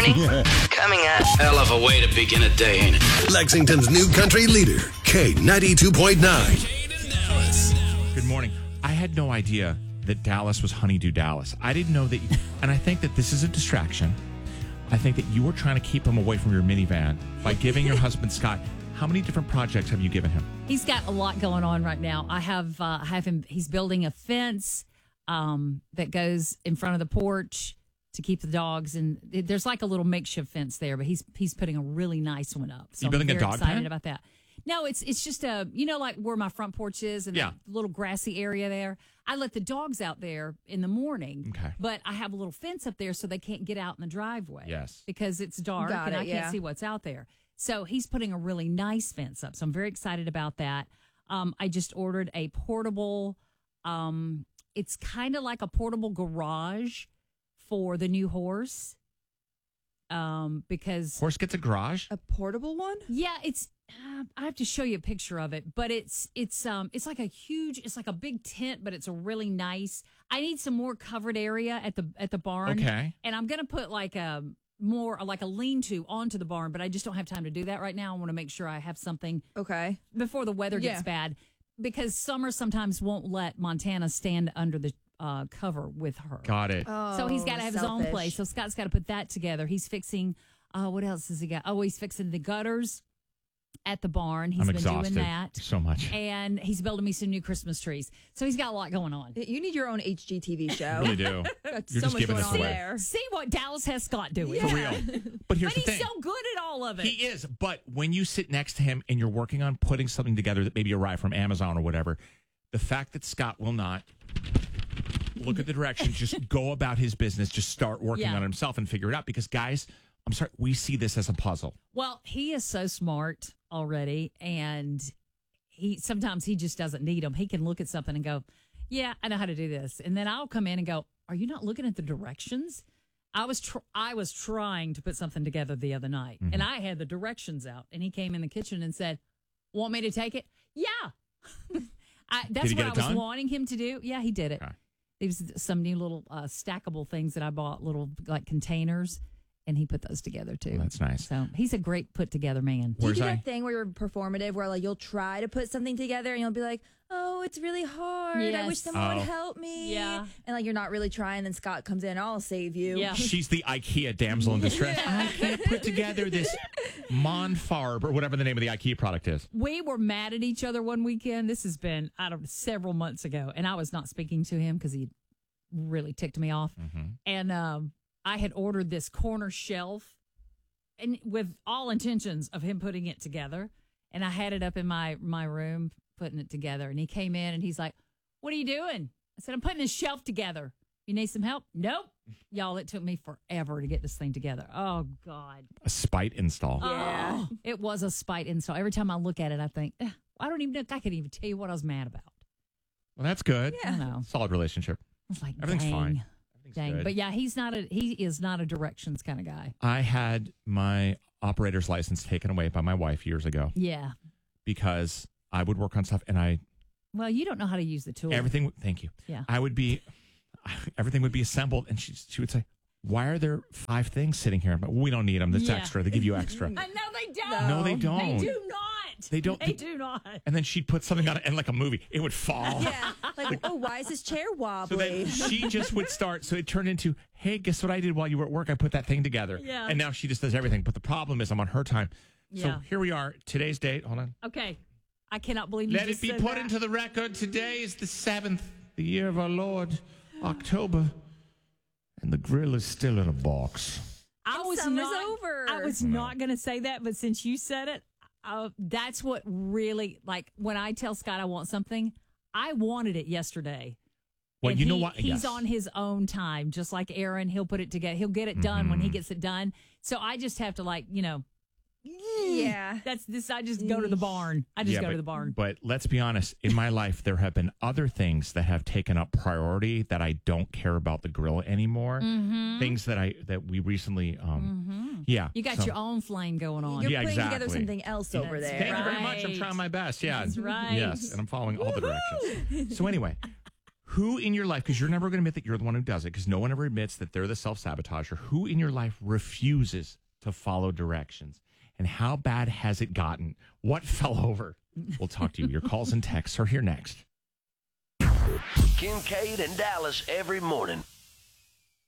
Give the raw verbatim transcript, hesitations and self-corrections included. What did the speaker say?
morning. Coming up. Hell of a way to begin a day, ain't it? Lexington's new country leader, K ninety-two point nine. Good morning. I had no idea that Dallas was Honeydew Dallas. I didn't know that, you, and I think that this is a distraction. I think that you were trying to keep him away from your minivan by giving your husband Scott. How many different projects have you given him? He's got a lot going on right now. I have uh, I have him. He's building a fence um, that goes in front of the porch to keep the dogs. And there's like a little makeshift fence there, but he's he's putting a really nice one up. So you building I'm very a dog excited pen? about that. No, it's it's just a you know like where my front porch is and Yeah. that little grassy area there. I let the dogs out there in the morning, Okay. but I have a little fence up there so they can't get out in the driveway. Yes. Because it's dark Got and it, I can't yeah. see what's out there. So he's putting a really nice fence up. So I'm very excited about that. Um, I just ordered a portable, um, it's kind of like a portable garage for the new horse. Um, because Horse gets a garage? A portable one? yeah, it's uh, I have to show you a picture of it, but it's it's um it's like a huge, it's like a big tent, but it's a really nice. I need some more covered area at the at the barn. Okay. And I'm gonna put like a more like a lean-to onto the barn, but I just don't have time to do that right now. I want to make sure I have something Okay. before the weather gets Yeah. bad, because summer sometimes won't let Montana stand under the uh, cover with her. Got it. Oh, So he's got to have his own selfish. place. So Scott's got to put that together. He's fixing, uh, what else has he got? Oh, he's fixing the gutters at the barn. He's I'm been exhausted doing that. so much. And he's building me some new Christmas trees. So he's got a lot going on. You need your own H G T V I show. really do. Got You're so just much giving going this on away. there. See what Dallas has Scott doing. For real. But here's But the he's thing. so good at all of it. He is, but when you sit next to him and you're working on putting something together that maybe arrived from Amazon or whatever, the fact that Scott will not look at the directions, just go about his business, just start working Yeah. on it himself and figure it out. Because, guys, I'm sorry, we see this as a puzzle. Well, he is so smart already, and he sometimes he just doesn't need them. He can look at something and go, "Yeah, I know how to do this," and then I'll come in and go, "Are you not looking at the directions?" I was tr- I was trying to put something together the other night, Mm-hmm. and I had the directions out, and he came in the kitchen and said, "Want me to take it?" Yeah, I, that's he what get I it was done? wanting him to do. Yeah, he did it. Okay. There was some new little uh, stackable things that I bought, little like containers, and he put those together too. Well, that's nice. So he's a great put together man. Do you Where's do I? that thing where you're performative, where like you'll try to put something together and you'll be like, "Oh, it's really hard. I Yes. wish someone Oh. would help me." Yeah. and like you're not really trying. Then Scott comes in, "I'll save you." Yeah. She's the IKEA damsel in distress. I can't put together this Monfarb or whatever the name of the IKEA product is. We were mad at each other one weekend. This has been out of several months ago, and I was not speaking to him because he really ticked me off. And um, I had ordered this corner shelf, and with all intentions of him putting it together. And I had it up in my my room putting it together. And he came in and he's like, "What are you doing?" I said, "I'm putting this shelf together. You need some help?" "Nope." Y'all, it took me forever to get this thing together. Oh God. A spite install. Yeah. Oh, it was a spite install. Every time I look at it, I think, "Eh, I don't even know. I couldn't even tell you what I was mad about. Well, that's good. I don't know. Solid relationship. I was like, Everything's dang, fine. Everything's dang. good. But yeah, he's not a he is not a directions kind of guy. I had my operator's license taken away by my wife years ago Yeah. because I would work on stuff and I Well, you don't know how to use the tool. everything. would- Thank you. Yeah. I would be everything would be assembled, and she she would say, "Why are there five things sitting here?" I'm like, "We don't need them. That's Yeah. extra. They give you extra." I know they don't. No, they They don't. do not. They don't- They do not. And then she'd put something on it, and like a movie, it would fall. Yeah. Like, oh, why is this chair So wobbly? then she just would start. So it turned into, hey, guess what I did while you were at work? I put that thing together. Yeah. And now she just does everything. But the problem is I'm on her time. So Yeah. here we are. Today's date. Hold on. Okay. I cannot believe you Let just it be said put that. into the record. Today is the seventh, the year of our Lord, October. And the grill is still in a box. I was Summer's not, over. I was not going to say that, but since you said it, uh, that's what really, like, when I tell Scott I want something, I wanted it yesterday. Well, And you know he- what? He's Yes. on his own time, just like Aaron. He'll put it together. He'll get it done when he Mm-hmm. gets it done. So I just have to, like, you know, Yeah. that's this. I just go to the barn. I just Yeah, go but, to the barn. But let's be honest. In my life, there have been other things that have taken up priority that I don't care about the grill anymore. Things that I that we recently, um, yeah. Mm-hmm. You got so- your own flame going on. You're Yeah, putting together exactly. something else over That's there. Thank you very much. I'm Right. trying my best. Yeah. That's right. Yes, and I'm following all the directions. So anyway, Who in your life, because you're never going to admit that you're the one who does it, because no one ever admits that they're the self-sabotager, who in your life refuses to follow directions? And how bad has it gotten? What fell over? We'll talk to you. Your calls and texts are here next. Kincaid and Dallas every morning.